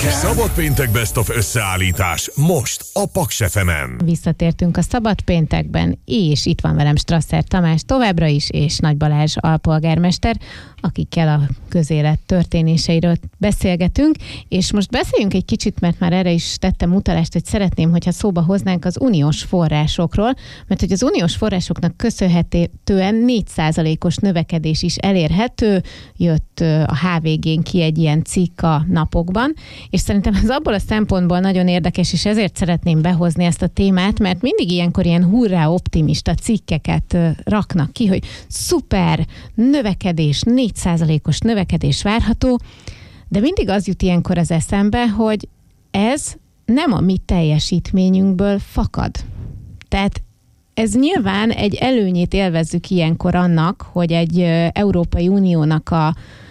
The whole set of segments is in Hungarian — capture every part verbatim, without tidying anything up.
Szabadpéntek Best of összeállítás most a Paks ef emen. Visszatértünk a Szabadpéntekben, és itt van velem Strasser Tamás továbbra is, és Nagy Balázs alpolgármester, akikkel a közélet történéseiről beszélgetünk, és most beszéljünk egy kicsit, mert már erre is tettem utalást, hogy szeretném, hogyha szóba hoznánk az uniós forrásokról, mert hogy az uniós forrásoknak köszönhetően négy százalékos növekedés is elérhető, jött a há vé gén ki egy ilyen cikk a napokban, és szerintem ez abból a szempontból nagyon érdekes, és ezért szeretném behozni ezt a témát, mert mindig ilyenkor ilyen hurrá optimista cikkeket raknak ki, hogy szuper, növekedés, négy százalékos növekedés várható, de mindig az jut ilyenkor az eszembe, hogy ez nem a mi teljesítményünkből fakad. Tehát ez nyilván egy előnyét élvezzük ilyenkor annak, hogy egy Európai Uniónak a,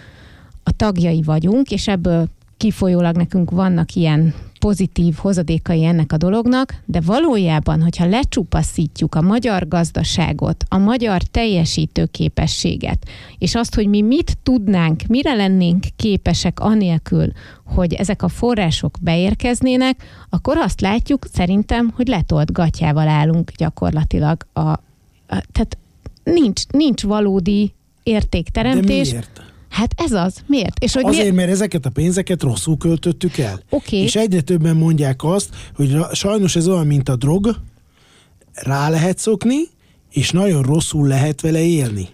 a tagjai vagyunk, és ebből kifolyólag nekünk vannak ilyen pozitív hozadékai ennek a dolognak, de valójában, hogyha lecsupaszítjuk a magyar gazdaságot, a magyar teljesítőképességet, és azt, hogy mi mit tudnánk, mire lennénk képesek anélkül, hogy ezek a források beérkeznének, akkor azt látjuk szerintem, hogy letolt gatyával állunk gyakorlatilag. A, a, tehát nincs, nincs valódi értékteremtés. De miért? Hát ez az. Miért? És hogy Azért, miért? mert ezeket a pénzeket rosszul költöttük el. Okay. És egyre többen mondják azt, hogy sajnos ez olyan, mint a drog, rá lehet szokni, és nagyon rosszul lehet vele élni.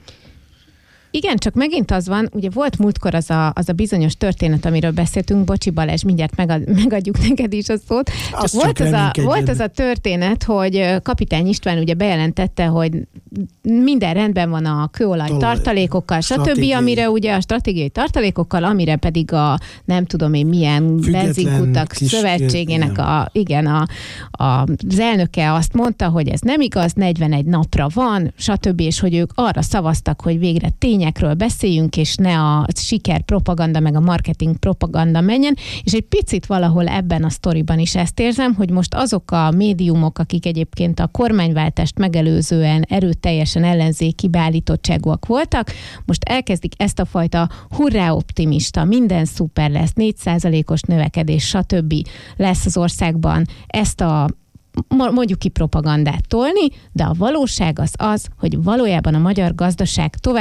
Igen, csak megint az van, ugye volt múltkor az a, az a bizonyos történet, amiről beszéltünk, bocsi Balázs, mindjárt megad, megadjuk neked is a szót. Csak Azt volt, csak az a, volt az a történet, hogy Kapitány István ugye bejelentette, hogy minden rendben van a kőolaj Talaj, tartalékokkal, stb., amire ugye a stratégiai tartalékokkal, amire pedig a nem tudom én milyen benzinkutak szövetségének a, igen, a, a, az elnöke azt mondta, hogy ez nem igaz, negyvenegy napra van, stb., és hogy ők arra szavaztak, hogy végre tény tényekről beszéljünk, és ne a siker propaganda, meg a marketing propaganda menjen, és egy picit valahol ebben a sztoriban is ezt érzem, hogy most azok a médiumok, akik egyébként a kormányváltást megelőzően erőteljesen ellenzéki beállítottságúak voltak, most elkezdik ezt a fajta hurrá optimista, minden szuper lesz, négy százalékos növekedés, stb. Lesz az országban, ezt a mondjuk ki propagandát tolni, de a valóság az az, hogy valójában a magyar gazdaság tovább